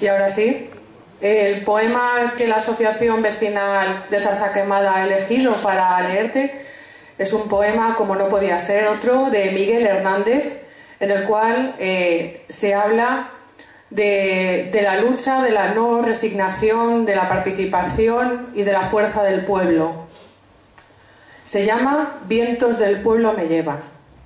Y ahora sí, el poema que la Asociación Vecinal de Zarzaquemada ha elegido para leerte es un poema, como no podía ser otro, de Miguel Hernández, en el cual se habla de la lucha, de la no resignación, de la participación y de la fuerza del pueblo. Se llama Vientos del pueblo me llevan.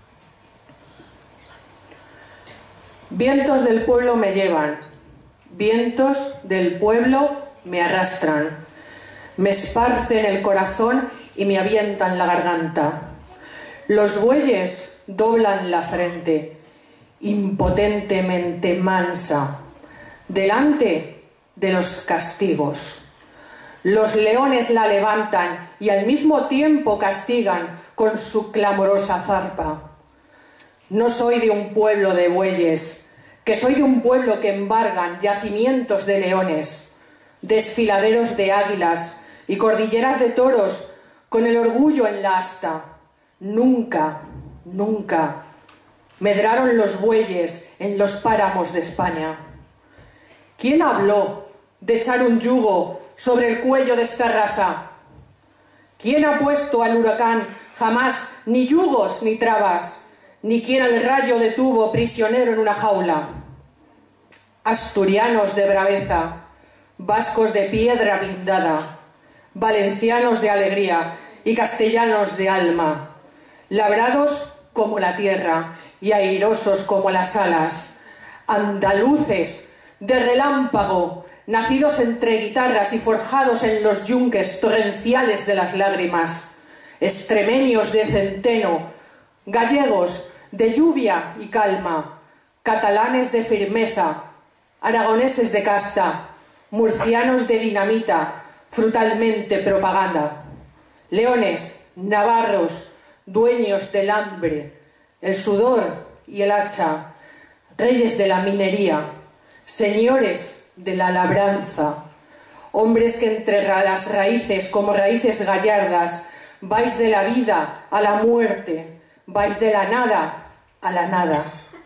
Vientos del pueblo me llevan, vientos del pueblo me arrastran, me esparcen el corazón y me avientan la garganta. Los bueyes doblan la frente, impotentemente mansa, delante de los castigos. Los leones la levantan y al mismo tiempo castigan con su clamorosa zarpa. No soy de un pueblo de bueyes, que soy de un pueblo que embargan yacimientos de leones, desfiladeros de águilas y cordilleras de toros con el orgullo en la asta. Nunca, nunca medraron los bueyes en los páramos de España. ¿Quién habló de echar un yugo sobre el cuello de esta raza? ¿Quién ha puesto al huracán jamás ni yugos ni trabas? Ni quien al rayo detuvo prisionero en una jaula. Asturianos de braveza, vascos de piedra blindada, valencianos de alegría y castellanos de alma, labrados como la tierra y airosos como las alas, andaluces de relámpago, nacidos entre guitarras y forjados en los yunques torrenciales de las lágrimas, extremeños de centeno, gallegos de lluvia y calma, catalanes de firmeza, aragoneses de casta, murcianos de dinamita, frutalmente propaganda, leones, navarros, dueños del hambre, el sudor y el hacha, reyes de la minería, señores de la labranza, hombres que entre las raíces como raíces gallardas vais de la vida a la muerte, vais de la nada a la nada.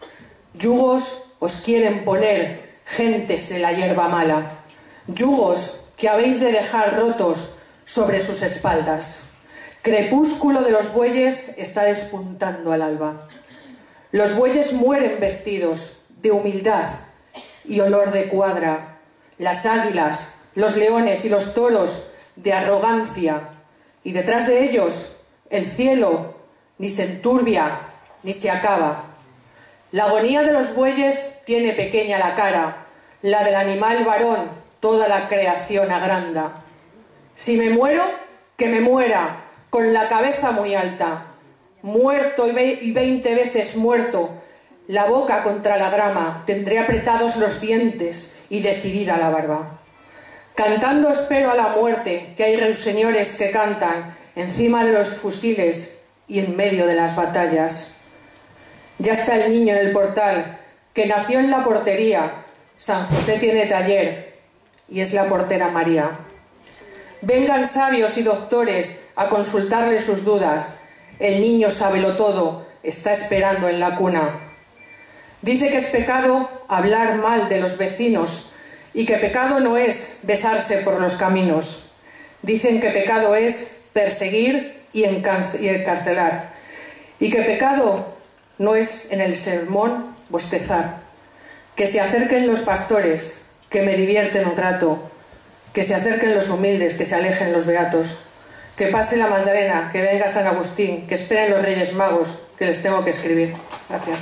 Yugos os quieren poner, gentes de la hierba mala. Yugos que habéis de dejar rotos sobre sus espaldas. Crepúsculo de los bueyes está despuntando al alba. Los bueyes mueren vestidos de humildad y olor de cuadra. Las águilas, los leones y los toros de arrogancia. Y detrás de ellos, el cielo ni se enturbia, ni se acaba. La agonía de los bueyes tiene pequeña la cara, la del animal varón toda la creación agranda. Si me muero, que me muera, con la cabeza muy alta, muerto y 20 veces muerto, la boca contra la grama, tendré apretados los dientes y decidida la barba. Cantando espero a la muerte, que hay ruiseñores que cantan encima de los fusiles y en medio de las batallas. Ya está el niño en el portal, que nació en la portería. San José tiene taller y es la portera María. Vengan sabios y doctores a consultarle sus dudas. El niño sábelo todo, está esperando en la cuna. Dice que es pecado hablar mal de los vecinos y que pecado no es besarse por los caminos. Dicen que pecado es perseguir y encarcelar, y que pecado no es en el sermón bostezar. Que se acerquen los pastores, que me divierten un rato, que se acerquen los humildes, que se alejen los beatos, que pase la Magdalena, que venga San Agustín, que esperen los Reyes Magos, que les tengo que escribir. Gracias.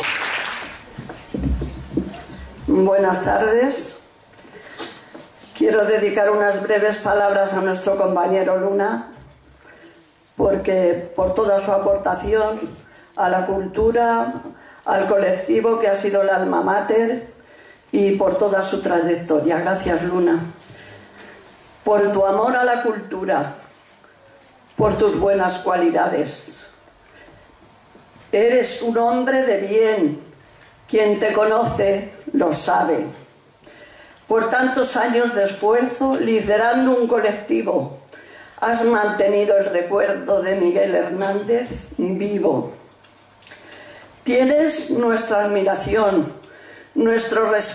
Buenas tardes. Quiero dedicar unas breves palabras a nuestro compañero Luna, porque por toda su aportación a la cultura, al colectivo que ha sido el alma mater y por toda su trayectoria. Gracias, Luna. Por tu amor a la cultura, por tus buenas cualidades. Eres un hombre de bien, quien te conoce lo sabe. Por tantos años de esfuerzo, liderando un colectivo, has mantenido el recuerdo de Miguel Hernández vivo. Tienes nuestra admiración, nuestro respeto